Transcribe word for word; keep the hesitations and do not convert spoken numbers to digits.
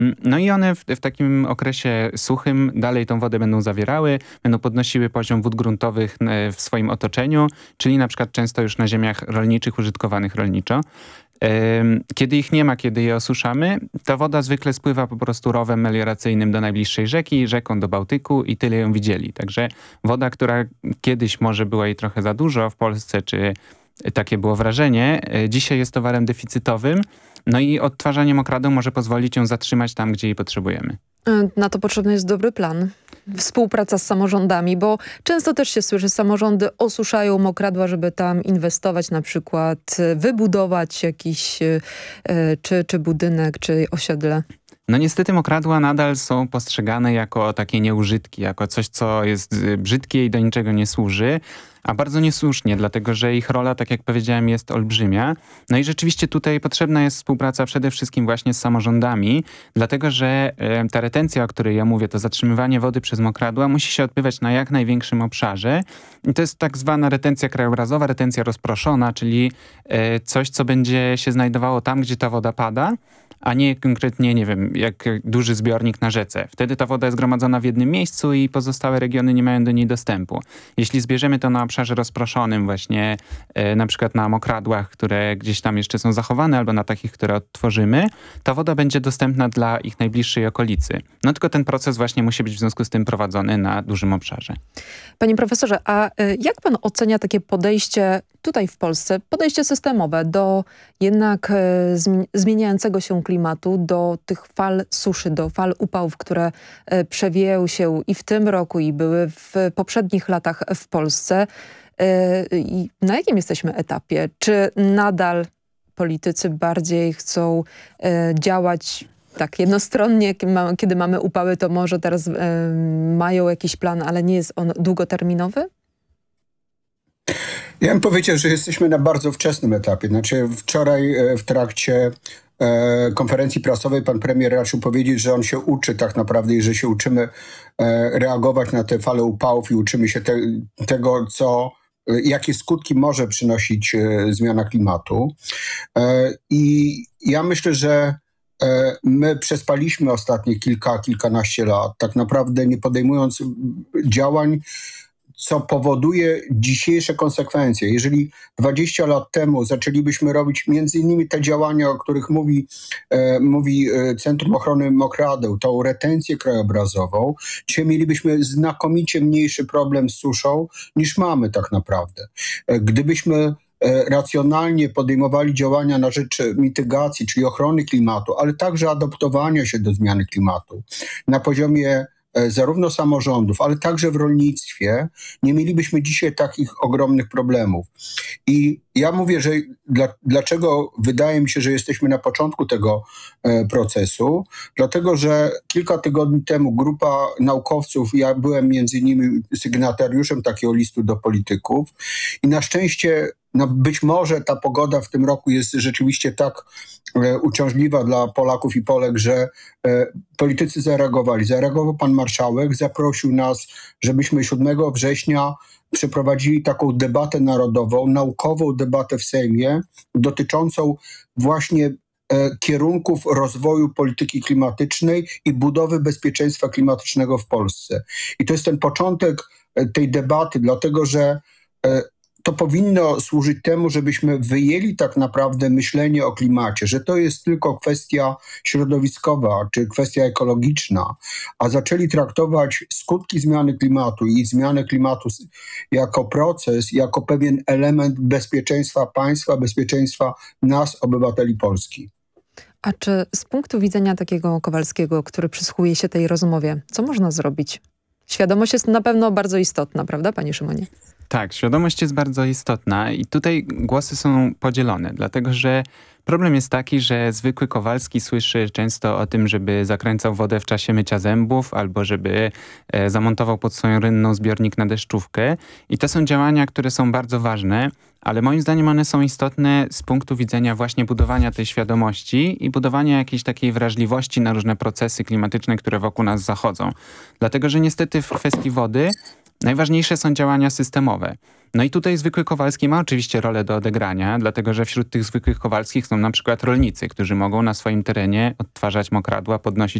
No i one w, w takim okresie suchym dalej tą wodę będą zawierały, będą podnosiły poziom wód gruntowych w swoim otoczeniu, czyli na przykład często już na ziemiach rolniczych użytkowanych rolniczo. Kiedy ich nie ma, kiedy je osuszamy, ta woda zwykle spływa po prostu rowem melioracyjnym do najbliższej rzeki, rzeką do Bałtyku i tyle ją widzieli. Także woda, która kiedyś może była jej trochę za dużo w Polsce, czy takie było wrażenie, dzisiaj jest towarem deficytowym, no i odtwarzanie mokradeł może pozwolić ją zatrzymać tam, gdzie jej potrzebujemy. Na to potrzebny jest dobry plan. Współpraca z samorządami, bo często też się słyszy, samorządy osuszają mokradła, żeby tam inwestować, na przykład wybudować jakiś czy, czy budynek, czy osiedle. No niestety mokradła nadal są postrzegane jako takie nieużytki, jako coś, co jest brzydkie i do niczego nie służy, a bardzo niesłusznie, dlatego że ich rola, tak jak powiedziałem, jest olbrzymia. No i rzeczywiście tutaj potrzebna jest współpraca przede wszystkim właśnie z samorządami, dlatego że e, ta retencja, o której ja mówię, to zatrzymywanie wody przez mokradła musi się odbywać na jak największym obszarze. I to jest tak zwana retencja krajobrazowa, retencja rozproszona, czyli e, coś, co będzie się znajdowało tam, gdzie ta woda pada, a nie konkretnie, nie wiem, jak duży zbiornik na rzece. Wtedy ta woda jest gromadzona w jednym miejscu i pozostałe regiony nie mają do niej dostępu. Jeśli zbierzemy to na obszarze rozproszonym właśnie, e, na przykład na mokradłach, które gdzieś tam jeszcze są zachowane, albo na takich, które odtworzymy, ta woda będzie dostępna dla ich najbliższej okolicy. No tylko ten proces właśnie musi być w związku z tym prowadzony na dużym obszarze. Panie profesorze, a jak pan ocenia takie podejście tutaj w Polsce, podejście systemowe do jednak zmieniającego się klimatu, do tych fal suszy, do fal upałów, które przewijają się i w tym roku, i były w poprzednich latach w Polsce? I na jakim jesteśmy etapie? Czy nadal politycy bardziej chcą działać tak jednostronnie, kiedy mamy upały, to może teraz mają jakiś plan, ale nie jest on długoterminowy? Ja bym powiedział, że jesteśmy na bardzo wczesnym etapie. Znaczy wczoraj w trakcie e, konferencji prasowej pan premier raczył powiedzieć, że on się uczy tak naprawdę i że się uczymy e, reagować na te fale upałów i uczymy się te, tego, co, jakie skutki może przynosić e, zmiana klimatu. E, I ja myślę, że e, my przespaliśmy ostatnie kilka, kilkanaście lat, tak naprawdę nie podejmując działań, co powoduje dzisiejsze konsekwencje. Jeżeli dwadzieścia lat temu zaczęlibyśmy robić między innymi te działania, o których mówi, e, mówi Centrum Ochrony Mokradeł, tą retencję krajobrazową, dzisiaj mielibyśmy znakomicie mniejszy problem z suszą niż mamy tak naprawdę. E, gdybyśmy e, racjonalnie podejmowali działania na rzecz mitygacji, czyli ochrony klimatu, ale także adaptowania się do zmiany klimatu na poziomie zarówno samorządów, ale także w rolnictwie, nie mielibyśmy dzisiaj takich ogromnych problemów. I ja mówię, że dla, dlaczego wydaje mi się, że jesteśmy na początku tego e, procesu, dlatego że kilka tygodni temu grupa naukowców, ja byłem między innymi sygnatariuszem takiego listu do polityków i na szczęście no być może ta pogoda w tym roku jest rzeczywiście tak e, uciążliwa dla Polaków i Polek, że e, politycy zareagowali. Zareagował pan marszałek, zaprosił nas, żebyśmy siódmego września przeprowadzili taką debatę narodową, naukową debatę w Sejmie dotyczącą właśnie e, kierunków rozwoju polityki klimatycznej i budowy bezpieczeństwa klimatycznego w Polsce. I to jest ten początek e, tej debaty, dlatego że e, to powinno służyć temu, żebyśmy wyjęli tak naprawdę myślenie o klimacie, że to jest tylko kwestia środowiskowa czy kwestia ekologiczna, a zaczęli traktować skutki zmiany klimatu i zmianę klimatu jako proces, jako pewien element bezpieczeństwa państwa, bezpieczeństwa nas, obywateli Polski. A czy z punktu widzenia takiego Kowalskiego, który przysłuchuje się tej rozmowie, co można zrobić? Świadomość jest na pewno bardzo istotna, prawda, panie Szymonie? Tak, świadomość jest bardzo istotna i tutaj głosy są podzielone, dlatego że problem jest taki, że zwykły Kowalski słyszy często o tym, żeby zakręcał wodę w czasie mycia zębów albo żeby e, zamontował pod swoją rynną zbiornik na deszczówkę i to są działania, które są bardzo ważne, ale moim zdaniem one są istotne z punktu widzenia właśnie budowania tej świadomości i budowania jakiejś takiej wrażliwości na różne procesy klimatyczne, które wokół nas zachodzą. Dlatego, że niestety w kwestii wody Najważniejsze są działania systemowe. No i tutaj zwykły Kowalski ma oczywiście rolę do odegrania, dlatego że wśród tych zwykłych Kowalskich są na przykład rolnicy, którzy mogą na swoim terenie odtwarzać mokradła, podnosić